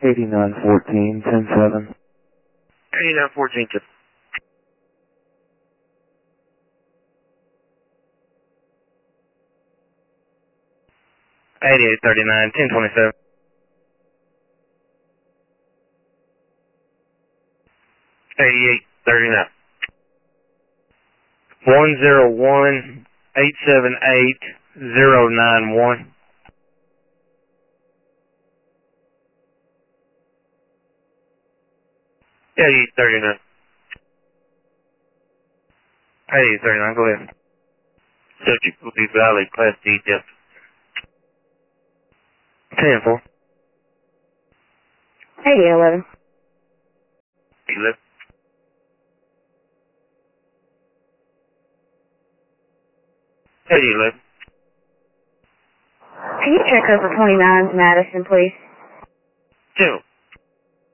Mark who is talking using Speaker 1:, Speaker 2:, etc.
Speaker 1: 8914, 10-7.
Speaker 2: 8914, 10. 8839, 1027. 8839. 101-878-091. 8839. 8839, go ahead. Subject will be Valley Class D depth. 10-4.
Speaker 3: 8811.
Speaker 2: 11. 8811.
Speaker 3: Can you check over 29's Madison, please?
Speaker 2: 2.